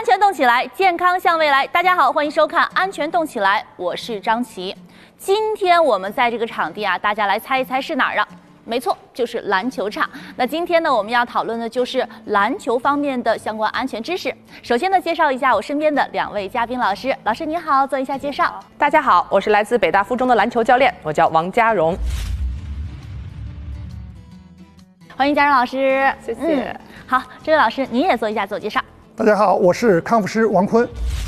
安全动起来，健康向未来。大家好，欢迎收看《安全动起来》，我是张琪。今天我们在这个场地啊，大家来猜一猜是哪儿啊？没错，就是篮球场。那今天呢，我们要讨论的就是篮球方面的相关安全知识。首先呢，介绍一下我身边的2位嘉宾老师。老师你好，做一下介绍。 大家好，我是来自北大附中的篮球教练，我叫王嘉荣。 欢迎嘉荣老师， 谢谢。 好，这位老师您也做一下自我介绍。 大家好，我是康复师王坤。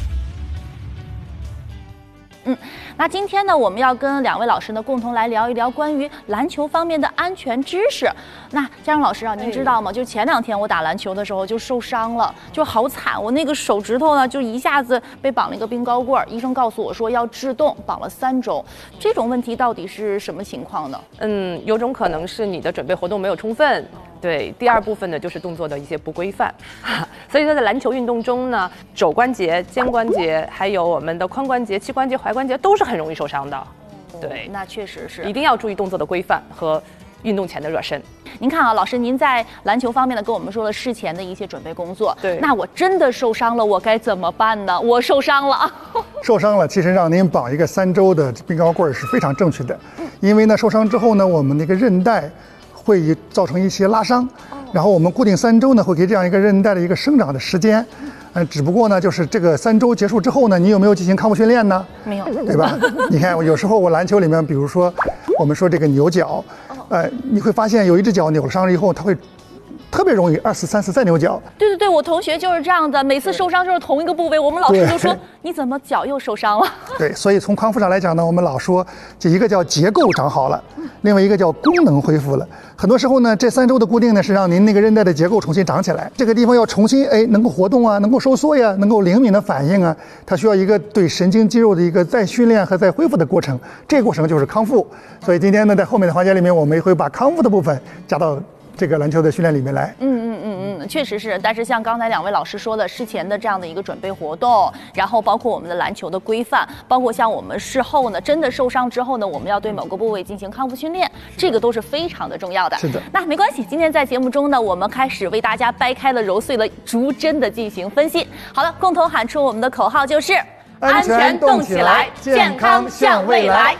那今天呢，我们要跟2位老师呢共同来聊一聊关于篮球方面的安全知识。那嘉荣老师啊，您知道吗？就前2天我打篮球的时候就受伤了，就好惨，我那个手指头呢就一下子被绑了一个冰高棍儿，医生告诉我说要制动，绑了3周。这种问题到底是什么情况呢？ 有种可能是你的准备活动没有充分。对，第2部分呢就是动作的一些不规范，所以说在篮球运动中呢，肘关节、肩关节，还有我们的髋关节、膝关节、踝关节都是很容易受伤的。对， 那确实是， 一定要注意动作的规范和运动前的热身。 您看啊，老师，您在篮球方面呢跟我们说了事前的一些准备工作。 对， 那我真的受伤了，我该怎么办呢？我受伤了， 受伤了，其实让您绑一个3周的冰高棍是非常正确的，因为呢受伤之后呢，我们那个韧带会造成一些拉伤，然后我们固定3周呢，会给这样一个韧带的一个生长的时间。只不过呢，就是这个3周结束之后呢，你有没有进行康复训练呢？ 没有， 对吧？你看，有时候我篮球里面，比如说我们说这个扭脚，你会发现有一只脚扭了伤了以后，它会特别容易2次3次再扭脚。 对，我同学就是这样的，每次受伤就是同一个部位，我们老师就说你怎么脚又受伤了？ 对，所以从康复上来讲呢，我们老说这一个叫结构长好了，另外一个叫功能恢复了。很多时候呢，这3周的固定呢是让您那个韧带的结构重新长起来，这个地方要重新能够活动啊，能够收缩呀，能够灵敏的反应啊，它需要一个对神经肌肉的一个再训练和再恢复的过程，这个过程就是康复。所以今天呢，在后面的环节里面，我们也会把康复的部分加到这个篮球的训练里面来。 确实是。但是像刚才2位老师说的，事前的这样的一个准备活动，然后包括我们的篮球的规范，包括像我们事后呢，真的受伤之后呢，我们要对某个部位进行康复训练，这个都是非常的重要的。 是的。 那没关系，今天在节目中呢，我们开始为大家掰开了揉碎了，逐帧的进行分析。好了，共同喊出我们的口号就是安全动起来，健康向未来。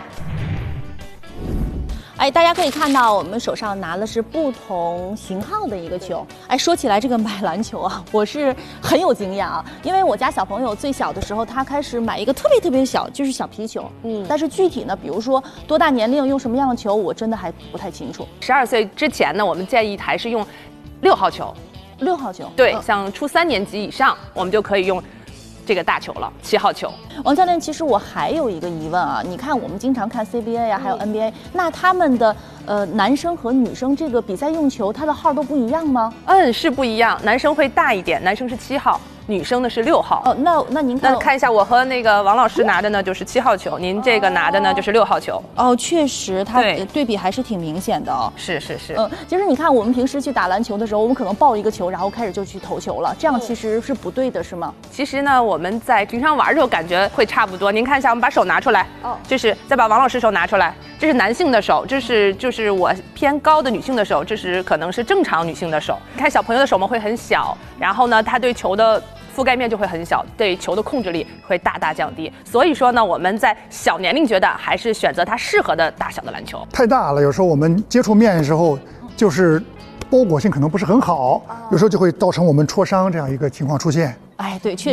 大家可以看到我们手上拿的是不同型号的一个球。说起来这个买篮球啊，我是很有经验啊，因为我家小朋友最小的时候，他开始买一个特别小，就是小皮球。但是具体呢，比如说多大年龄用什么样的球，我真的还不太清楚。 12岁之前呢，我们建议还是用6号球。 6号球。 对，像初3年级以上，我们就可以用这个大球了，7号球。 王教练，其实我还有一个疑问啊，你看我们经常看 CBA 呀，还有 NBA，那他们的男生和女生这个比赛用球，它的号都不一样吗？ 是不一样，男生会大一点，男生是7号。女生呢是6号。 那您看， 那看一下，我和那个王老师拿的呢就是7号球，您这个拿的呢就是6号球。 确实，它对比还是挺明显的哦。 是。 其实你看，我们平时去打篮球的时候，我们可能抱一个球，然后开始就去投球了，这样其实是不对的，是吗？ 其实呢，我们在平常玩的时候感觉会差不多。您看一下，我们把手拿出来，就是再把王老师手拿出来，这是男性的手，就是我偏高的女性的手，这是可能是正常女性的手。你看小朋友的手嘛会很小，然后呢，他对球的覆盖面就会很小，对球的控制力会大大降低。所以说呢，我们在小年龄阶段还是选择它适合的大小的篮球。 太大了，有时候我们接触面的时候，就是包裹性可能不是很好，有时候就会造成我们戳伤这样一个情况出现。 对，确实。